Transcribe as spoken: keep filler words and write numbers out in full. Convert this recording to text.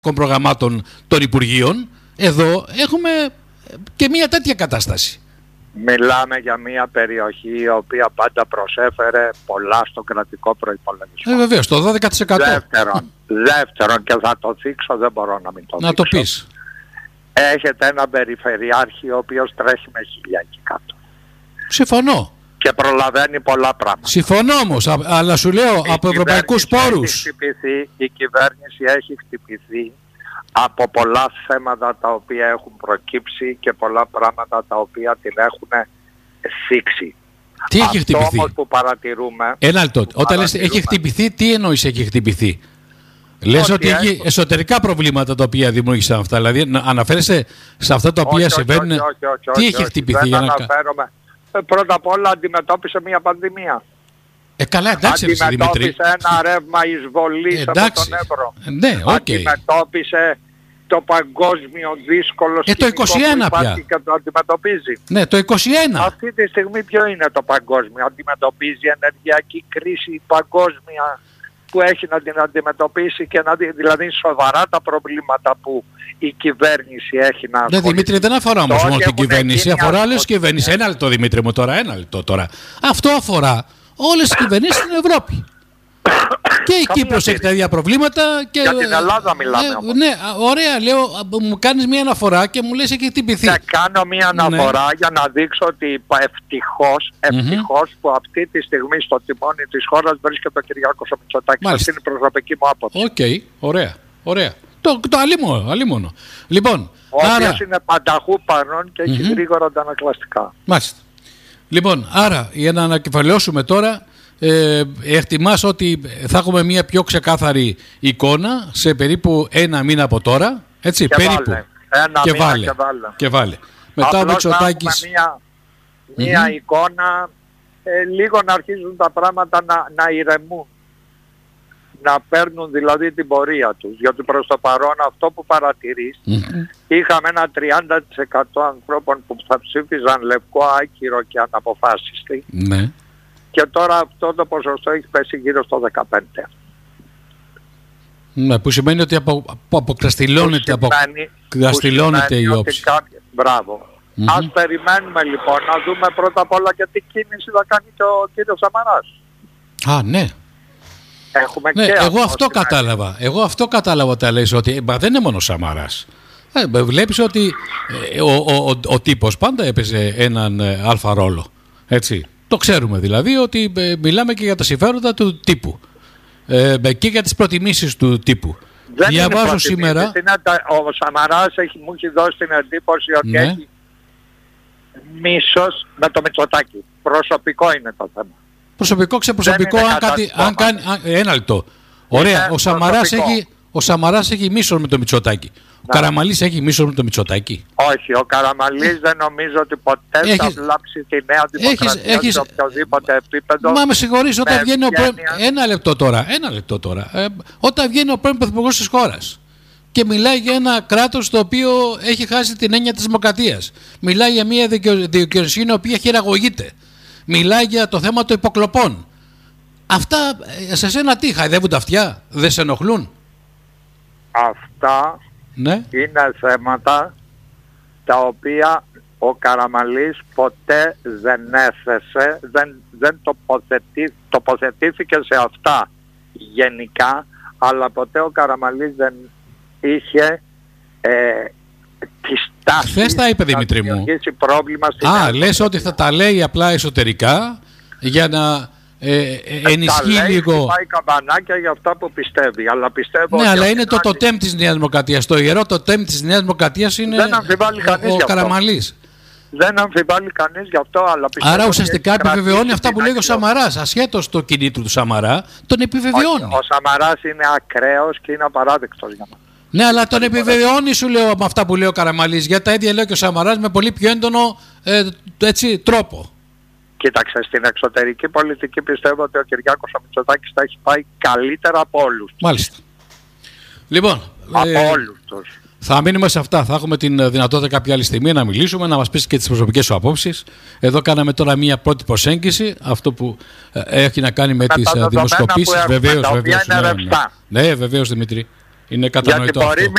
προγραμμάτων των Υπουργείων. Εδώ έχουμε και μια τέτοια κατάσταση. Μιλάμε για μια περιοχή η οποία πάντα προσέφερε πολλά στον κρατικό προϋπολογισμό. Ε, βεβαίως, το δώδεκα τοις εκατό. Δεύτερον, δεύτερον, και θα το θίξω, δεν μπορώ να μην το να δείξω. το πεις. Έχετε έναν περιφερειάρχη ο οποίος τρέχει με χίλια εκεί κάτω. Συμφωνώ. Και προλαβαίνει πολλά πράγματα. Συμφωνώ όμως, α, αλλά σου λέω Η από ευρωπαϊκούς πόρους. Έχει χτυπηθεί, η κυβέρνηση έχει χτυπηθεί από πολλά θέματα τα οποία έχουν προκύψει και πολλά πράγματα τα οποία την έχουν θίξει. Τι Αυτό έχει χτυπηθεί? όμως που παρατηρούμε... Ένα λεπτό. Όταν παρατηρούμε. λες έχει χτυπηθεί, τι εννοείς έχει χτυπηθεί? Λες Ότι ότι έχει έχω... εσωτερικά προβλήματα τα οποία δημιούργησαν αυτά. Δηλαδή να αναφέρεσαι σε αυτά τα οποία όχι, συμβαίνουν. όχι, όχι, όχι, όχι, Τι όχι, έχει όχι, χτυπηθεί δεν για να... αναφέρομαι. Ε, πρώτα απ' όλα αντιμετώπισε μια πανδημία. Ε, καλά, εντάξει, ρε, Δημήτρη. Αντιμετώπισε ένα ρεύμα εισβολής Ε, από εντάξει. τον Εύρο. Ε, ναι, οκ. Okay. Αντιμετώπισε το παγκόσμιο δύσκολο Ε, το σκηνικό είκοσι ένα που υπάρχει πια. και το αντιμετωπίζει. Ναι, το είκοσι ένα. Αυτή τη στιγμή ποιο είναι το παγκόσμιο? Αντιμετωπίζει ενεργειακή κρίση παγκόσμια που έχει να την αντιμετωπίσει και να δει, δηλαδή σοβαρά τα προβλήματα που η κυβέρνηση έχει να ασχοληθεί. Ναι, Δημήτρη, δεν αφορά όμως μόνο την κυβέρνηση, αφορά όλες τις κυβερνήσεις. Ένα λεπτό, Δημήτρη μου, τώρα, ένα λεπτό τώρα. Αυτό αφορά όλες τις κυβερνήσεις στην Ευρώπη. Και η Κύπρος έχει τα ίδια προβλήματα. Και... Για την Ελλάδα μιλάμε ε, όμως. Ναι, ωραία, λέω, μου κάνεις μια αναφορά και μου λες έχει χτυπηθεί. Θα κάνω μια αναφορά ναι. για να δείξω ότι ευτυχώς, ευτυχώς mm-hmm. που αυτή τη στιγμή στο τιμόνι της χώρας βρίσκεται ο Κυριάκος ο Μητσοτάκης. Αυτή είναι η προσωπική μου άποψη. Οκ, okay, ωραία, ωραία. Το, το αλίμονο, αλίμονο. Λοιπόν, ο άρα... οποίος είναι πανταχού παρόν και έχει mm-hmm. γρήγορα αντανακλαστικά. Μάλιστα. Λοιπόν, άρα για να ανακεφαλαιώσουμε τώρα, ε, εκτιμάς ότι θα έχουμε μια πιο ξεκάθαρη εικόνα σε περίπου ένα μήνα από τώρα, έτσι, και περίπου. Βάλε. Ένα και, μήνα βάλε. και βάλε. Και βάλε. Μετά απλώς ο Μητσοτάκης... να έχουμε μια, μια mm-hmm. εικόνα, ε, λίγο να αρχίζουν τα πράγματα να, να ηρεμούν. Να παίρνουν δηλαδή την πορεία τους. Γιατί προς το παρόν αυτό που παρατηρείς, mm-hmm. είχαμε ένα τριάντα τοις εκατό ανθρώπων που θα ψήφιζαν λευκό, άκυρο και αναποφάσιστη. Ναι. Και τώρα αυτό το ποσοστό έχει πέσει γύρω στο δεκαπέντε τοις εκατό. Ναι, που σημαίνει ότι απο, απο, αποκραστηλώνεται, αποκραστηλώνεται η όψη. Κάποιοι... Μπράβο. Mm-hmm. Ας περιμένουμε λοιπόν να δούμε πρώτα απ' όλα και τι κίνηση θα κάνει και ο κύριος Σαμαράς. Α, ναι. Έχουμε ναι, και εγώ αυτό κατάλαβα. Εγώ αυτό κατάλαβα όταν λες ότι μα δεν είναι μόνο Σαμαράς. Ε, βλέπεις ότι ε, ο, ο, ο, ο τύπος πάντα έπαιζε έναν ε, αλφα ρόλο. Έτσι. Το ξέρουμε δηλαδή ότι ε, μιλάμε και για τα συμφέροντα του τύπου. Ε, και για τις προτιμήσεις του τύπου. Δεν Διαβάζω σήμερα... Είναι, ο Σαμαράς έχει, μου έχει δώσει την εντύπωση ότι ναι. έχει μίσος με το Μητσοτάκη. Προσωπικό είναι το θέμα. Προσωπικό, ξεπροσωπικό, αν κάτι, αν κάνει, αν, ένα λεπτό. Ωραία, ο Σαμαράς, έχει, ο Σαμαράς έχει μίσος με το Μητσοτάκη. Ο ναι. Καραμανλής έχει μίσος με το Μητσοτάκη. Όχι, ο Καραμανλής δεν νομίζω ότι ποτέ έχεις, θα βλάψει τη Νέα Δημοκρατία έχεις, σε οποιοδήποτε επίπεδο. Μα με συγχωρείς, όταν βγαίνει ο πρώην... Ένα λεπτό τώρα, ένα λεπτό τώρα. Ε, όταν βγαίνει ο πρώην Πρωθυπουργός της χώρας και μιλάει για ένα κράτος το οποίο έχει χάσει την έννοια της δημοκρατίας. Μιλάει για μια δικαιοσύνη η οποία χειραγωγείται. Μιλάει για το θέμα των υποκλοπών. Αυτά σε σένα τι, χαϊδεύουν τα αυτιά, δεν σε ενοχλούν? Αυτά ναι. είναι θέματα τα οποία ο Καραμανλής ποτέ δεν έθεσε, δεν, δεν τοποθετή, τοποθετήθηκε σε αυτά γενικά, αλλά ποτέ ο Καραμανλής δεν είχε ε, τη στάση. Χθες τα είπε, Δημήτρη μου. Α, λες ότι θα τα λέει απλά εσωτερικά για να ε, ε, ενισχύει τα λέει, λίγο. Πάει καμπανάκια για αυτά που πιστεύει, αλλά πιστεύω. Ναι, αλλά είναι το τοτέμ της Νέας Δημοκρατίας. Το ιερό τοτέμ της Νέας Δημοκρατίας είναι δεν αμφιβάλλει κανείς ο, ο Καραμανλής. Δεν αμφιβάλλει κανείς γι' αυτό, αλλά πιστεύω. Άρα ουσιαστικά επιβεβαιώνει αυτά που λέει ο Σαμαράς. Ασχέτως το κινήτρο του Σαμαρά, τον επιβεβαιώνει. Ο, ο Σαμαράς είναι ακραίος και είναι απαράδεκτος για μας. Ναι, αλλά τον επιβεβαιώνει, σου λέω, με αυτά που λέει ο Καραμανλής. Για τα ίδια λέει και ο Σαμαράς με πολύ πιο έντονο ε, έτσι, τρόπο. Κοίταξε, στην εξωτερική πολιτική πιστεύω ότι ο Κυριάκος ο Μητσοτάκης θα έχει πάει καλύτερα από όλους. Μάλιστα. Λοιπόν, από ε, όλους τους. Θα μείνουμε σε αυτά. Θα έχουμε την δυνατότητα κάποια άλλη στιγμή να μιλήσουμε, να μας πεις και τις προσωπικές σου απόψεις. Εδώ κάναμε τώρα μία πρώτη προσέγγιση, αυτό που ε, έχει να κάνει με, με τις δημοσκοπήσεις. Βεβαίως, βεβαίως. Ναι, ναι, ναι, βεβαίως, Δημήτρη. Είναι κατανοητό. Γιατί μπορεί